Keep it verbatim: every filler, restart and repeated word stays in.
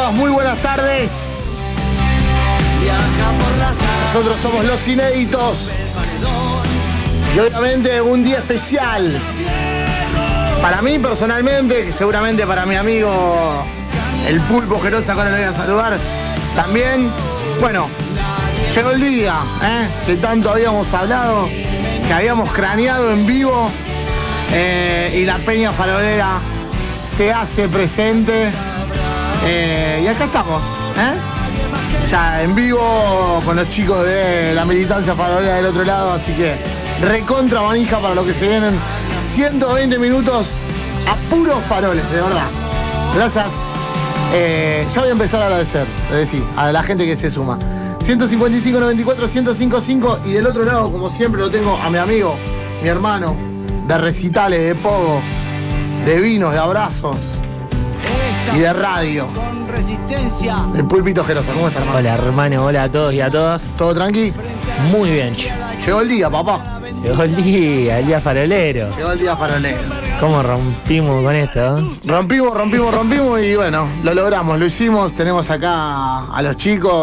todas, muy buenas tardes. Nosotros somos Los Inéditos. Y obviamente un día especial. Para mí personalmente, que seguramente para mi amigo el Pulpo Gerosa, ahora le voy a saludar. También, bueno, llegó el día, ¿eh? Que tanto habíamos hablado, que habíamos craneado en vivo. Eh, y la Peña Farolera se hace presente. Eh, y acá estamos, ¿eh? Ya en vivo con los chicos de la militancia farolera del otro lado, así que recontra manija para lo que se vienen ciento veinte minutos a puros faroles, de verdad. Gracias. Eh, ya voy a empezar a agradecer, es decir, a la gente que se suma. ciento cincuenta y cinco, noventa y cuatro, ciento cincuenta y cinco y del otro lado, como siempre, lo tengo a mi amigo, mi hermano, de recitales, de pogo, de vinos, de abrazos y de radio. El Pulpito Gerosa, ¿cómo estás, hermano? Hola, hermano, hola a todos y a todas. ¿Todo tranqui? Muy bien, che. Llegó el día, papá. Llegó el día, el día farolero. Llegó el día farolero. ¿Cómo rompimos con esto? ¿Eh? Rompimos, rompimos, rompimos y bueno, lo logramos, lo hicimos. Tenemos acá a los chicos.